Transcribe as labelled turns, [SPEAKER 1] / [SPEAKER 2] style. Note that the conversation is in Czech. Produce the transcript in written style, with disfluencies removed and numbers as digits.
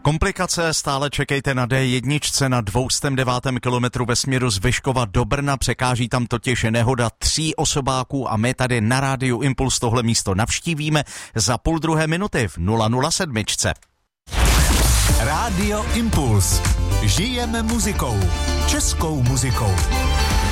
[SPEAKER 1] Komplikace stále čekejte na D1 na 209. kilometru ve směru z Vyškova do Brna. Překáží tam totiž nehoda 3 osobáků a my tady na rádiu Impuls tohle místo navštívíme za 1,5 minuty v 007.
[SPEAKER 2] Rádio Impuls. Žijeme muzikou. Českou muzikou.